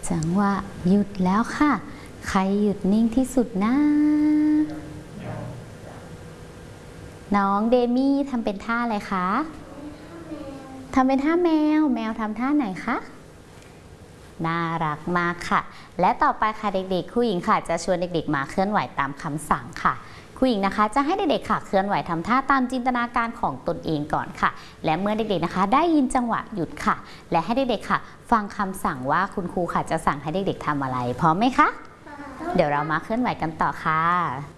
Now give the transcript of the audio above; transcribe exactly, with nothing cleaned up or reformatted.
จังหวะหยุดแล้วค่ะใครหยุดนิ่งที่สุดนะน้องเดมี่ทำเป็นท่าอะไรคะทำเป็นท่าแมวแมวทำท่าไหนคะน่ารักมากค่ะและต่อไปค่ะเด็กๆครูหญิงค่ะจะชวนเด็กๆมาเคลื่อนไหวตามคำสั่งค่ะครูหญิงนะคะจะให้เด็กๆค่ะเคลื่อนไหวทำท่าตามจินตนาการของตนเองก่อนค่ะและเมื่อเด็กๆนะคะได้ยินจังหวะหยุดค่ะและให้เด็กๆค่ะฟังคำสั่งว่าคุณครูค่ะจะสั่งให้เด็กๆทำอะไรพร้อมไหมคะเดี๋ยวเรามาเคลื่อนไหวกันต่อค่ะ